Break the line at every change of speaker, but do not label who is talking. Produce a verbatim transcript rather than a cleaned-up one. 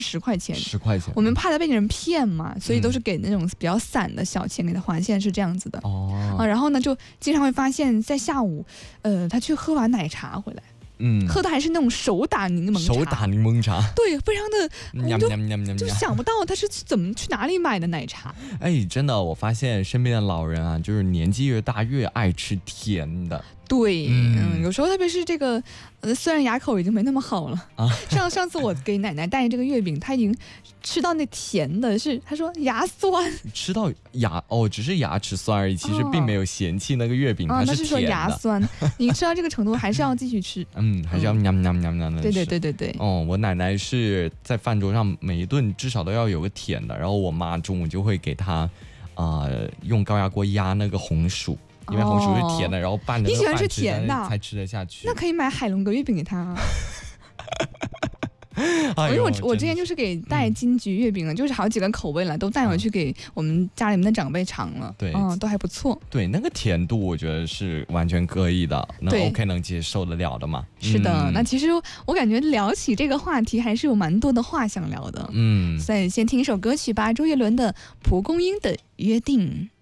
十块钱，
十块钱，
我们怕他被人骗嘛，所以都是给那种比较散的小钱给他还。现在是这样子的
哦、
啊，然后呢，就经常会发现，在下午，呃，他去喝完奶茶回来。
嗯，
喝的还是那种手打柠檬茶，
手打柠檬茶，
对，非常的，
嗯、
就就想不到他是怎么去哪里买的奶茶。
哎，真的，我发现身边的老人啊，就是年纪越大越爱吃甜的。
对，嗯，嗯有时候特别是这个，呃，虽然牙口已经没那么好了啊。上上次我给奶奶带这个月饼，她已经吃到那甜的是，是她说牙酸，
吃到牙哦，只是牙齿酸而已，其实并没有嫌弃那个月饼，它是甜的。
哦、是说牙酸，你吃到这个程度还是要继续吃。
嗯，还是要喵喵喵喵的。
对对对对对。
哦，我奶奶是在饭桌上每一顿至少都要有个甜的，然后我妈中午就会给她，呃，用高压锅压那个红薯。因为红薯是甜的，然后拌着
你喜欢吃甜的
才吃得下去。
那可以买海龙格月饼给他啊。
哎、
因为我我之前就是给带金桔月饼了、嗯，就是好几个口味了，都带回去给我们家里面的长辈尝了。
对，
嗯，都还不错。
对，那个甜度我觉得是完全可以的，那 OK 能接受得了的嘛。
是的、嗯，那其实我感觉聊起这个话题还是有蛮多的话想聊的。
嗯，
所以先听一首歌曲吧，周杰伦的《蒲公英的约定》。